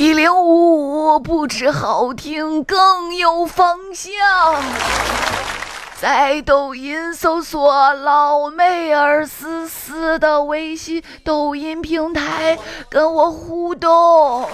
1055不止好听，更有方向。在抖音搜索老妹儿44的微信抖音平台，跟我互动。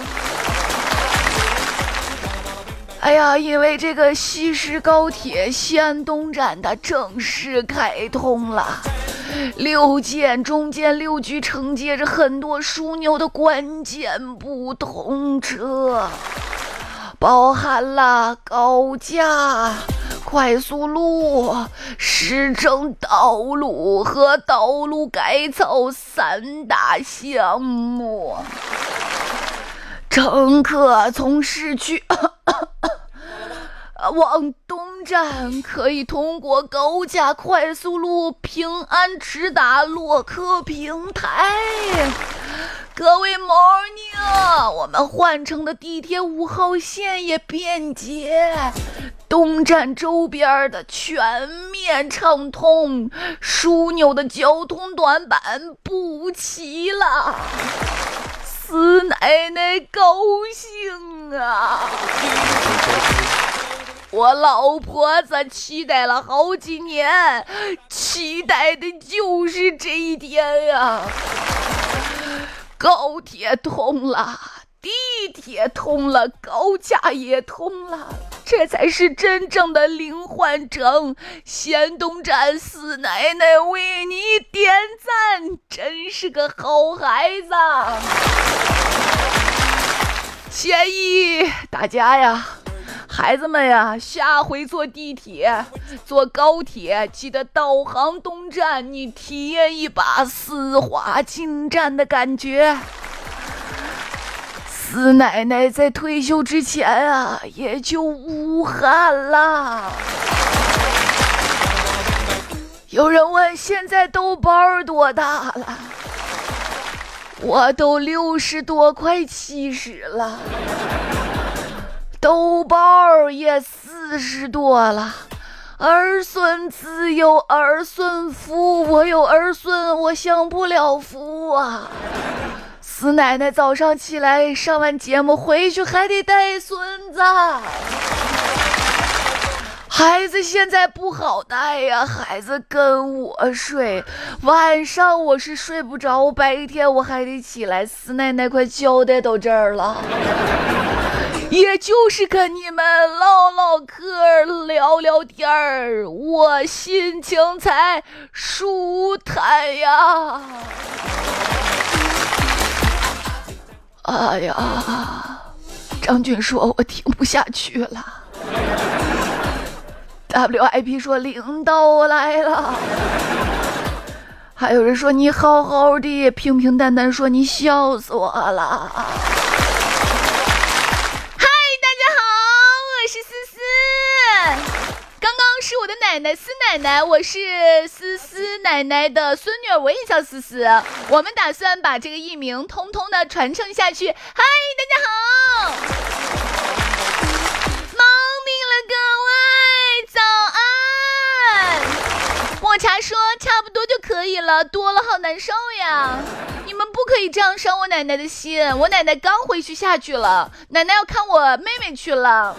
哎呀，因为这个西石高铁西安东站它正式开通了，6件中间6局承接着很多枢纽的关键不通车，包含了高架、快速路、市政道路和道路改造3大项目。乘客从市区往东站可以通过高架快速路平安直达洛克平台。各位 morning， 我们换乘的地铁5号线也便捷，东站周边的全面畅通，枢纽的交通短板补齐了，四奶奶高兴啊！我老婆子期待了好几年，期待的就是这一天呀！高铁通了，地铁通了，高架也通了，这才是真正的零换乘。先东站四奶奶为你点赞，真是个好孩子。建议大家呀，孩子们呀，下回坐地铁、坐高铁，记得导航东站，你体验一把丝滑进站的感觉。四奶奶在退休之前啊，也就无憾了。有人问，现在豆包多大了？我都60多快70了。豆包也40多了，儿孙自有儿孙福，我有儿孙，我享不了福啊！四奶奶早上起来上完节目回去还得带孙子，孩子现在不好带呀，孩子跟我睡，晚上我是睡不着，白天我还得起来，四奶奶快交代到这儿了。也就是跟你们唠唠嗑聊聊天儿，我心情才舒坦呀。哎呀，张军说我听不下去了。WIP 说领导来了。还有人说你好好的，平平淡淡说你笑死我了。是我的奶奶思奶奶，我是思奶奶的孙女，我也叫思。我们打算把这个艺名通通的传承下去。嗨，大家好，morning了各位，早安。抹茶说差不多就可以了，多了好难受呀。你们不可以这样伤我奶奶的心，我奶奶刚回去下去了，奶奶要看我妹妹去了。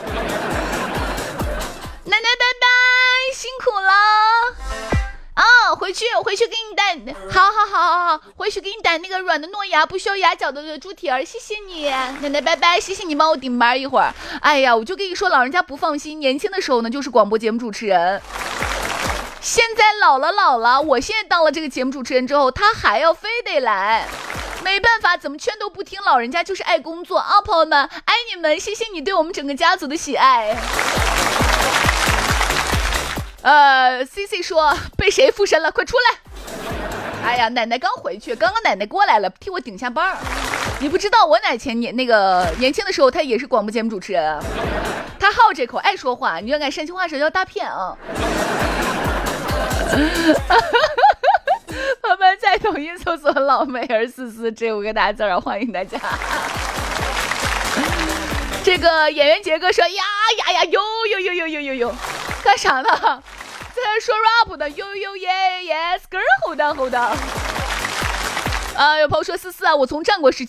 奶奶拜拜，辛苦了啊！回去给你带，好，回去给你带那个软的诺亚不需要牙角的猪蹄儿，谢谢你，奶奶拜拜，谢谢你帮我顶班一会儿。哎呀，我就跟你说，老人家不放心，年轻的时候呢就是广播节目主持人，现在老了，我现在当了这个节目主持人之后，他还要非得来。没办法，怎么劝都不听，老人家就是爱工作啊！朋友们，爱你们，谢谢你对我们整个家族的喜爱。CC 说被谁附身了，快出来！哎呀，奶奶刚回去，刚刚奶奶过来了，替我顶下班。你不知道我奶年轻的时候，她也是广播节目主持人，她好这口，爱说话，你要敢山西话说叫大骗啊！我们在抖音搜索老妹儿44这5个大字儿，欢迎大家。这个演员杰哥说呀，哟，干啥呢？在说 rap 的，哟耶，skr 后的。有朋友说44啊，我从战国时期